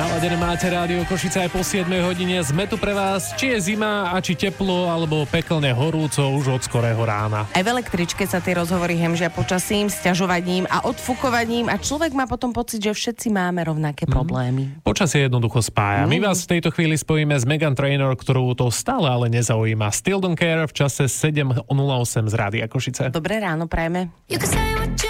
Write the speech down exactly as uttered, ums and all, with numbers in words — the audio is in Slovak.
Naladené máte rádio Košice aj po siedmej hodine. Sme tu pre vás, či je zima a či teplo, alebo pekelne horúco už od skorého rána. Aj v električke sa tie rozhovory hemžia počasím, sťažovaním a odfukovaním a človek má potom pocit, že všetci máme rovnaké problémy. Počasie jednoducho spája. My vás v tejto chvíli spojíme s Meghan Trainor, ktorú to stále ale nezaujíma. Still Don't Care v čase sedem nula osem z Rádia Košice. Dobré ráno prajeme.